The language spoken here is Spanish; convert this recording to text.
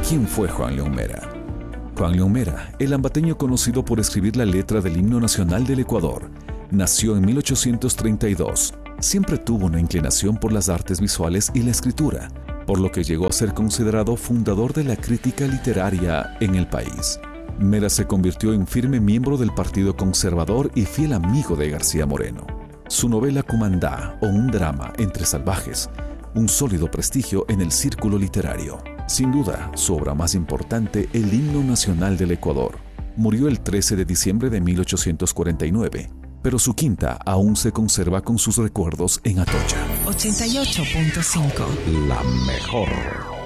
¿Quién fue Juan León Mera? Juan León Mera, el ambateño conocido por escribir la letra del himno nacional del Ecuador, nació en 1832. Siempre tuvo una inclinación por las artes visuales y la escritura, por lo que llegó a ser considerado fundador de la crítica literaria en el país. Mera se convirtió en firme miembro del Partido Conservador y fiel amigo de García Moreno. Su novela Cumandá, o un drama entre salvajes, un sólido prestigio en el círculo literario. Sin duda, su obra más importante, el himno nacional del Ecuador. Murió el 13 de diciembre de 1849, pero su quinta aún se conserva con sus recuerdos en Atocha. 88.5. La mejor.